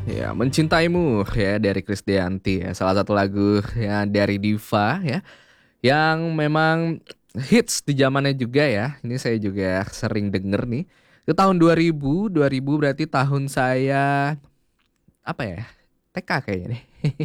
Ya, Mencintaimu ya dari Krisdayanti ya. Salah satu lagu ya dari Diva ya yang memang hits di zamannya juga ya. Ini saya juga sering denger nih. Itu tahun 2000 berarti tahun saya apa ya? TK kayaknya nih.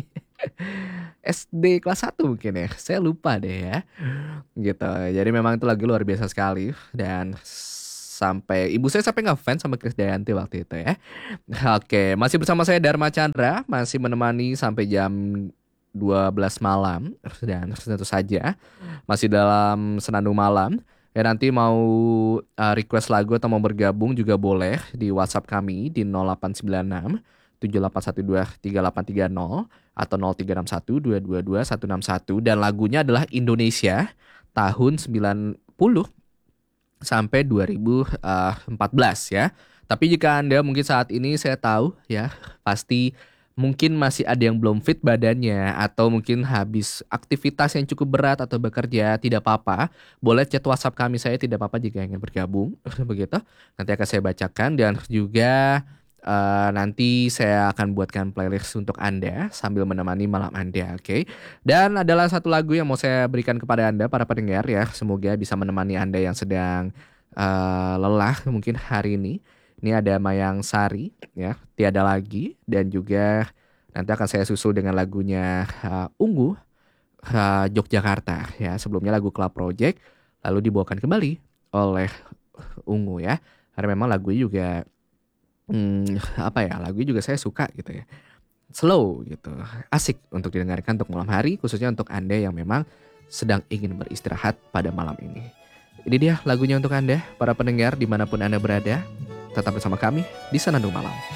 SD kelas 1 mungkin ya. Saya lupa deh ya. Gitu. Jadi memang itu lagu luar biasa sekali dan sampai ibu saya sampai ngefans sama Krisdayanti waktu itu ya. Oke, masih bersama saya Dharma Chandra, masih menemani sampai jam 12 malam dan tentu saja masih dalam Senandung Malam. Ya nanti mau request lagu atau mau bergabung juga boleh di WhatsApp kami di 0896 7812 3830 atau 0361 222 161 dan lagunya adalah Indonesia tahun 90 sampai 2014 ya. Tapi jika Anda mungkin saat ini saya tahu ya, pasti mungkin masih ada yang belum fit badannya atau mungkin habis aktivitas yang cukup berat atau bekerja, tidak apa-apa. Boleh chat WhatsApp kami, saya tidak apa-apa jika ingin bergabung begitu. Nanti akan saya bacakan dan juga nanti saya akan buatkan playlist untuk Anda sambil menemani malam Anda, oke? Dan adalah satu lagu yang mau saya berikan kepada Anda para pendengar ya. Semoga bisa menemani Anda yang sedang lelah mungkin hari ini. Ini ada Mayang Sari ya, Tiada Lagi dan juga nanti akan saya susul dengan lagunya Ungu Yogyakarta ya. Sebelumnya lagu Club Project lalu dibawakan kembali oleh Ungu ya. Karena memang lagunya juga apa ya? Lagunya juga saya suka gitu ya. Slow gitu. Asik untuk didengarkan untuk malam hari khususnya untuk Anda yang memang sedang ingin beristirahat pada malam ini. Ini dia lagunya untuk Anda, para pendengar dimanapun Anda berada. Tetap bersama kami di Senandung Malam.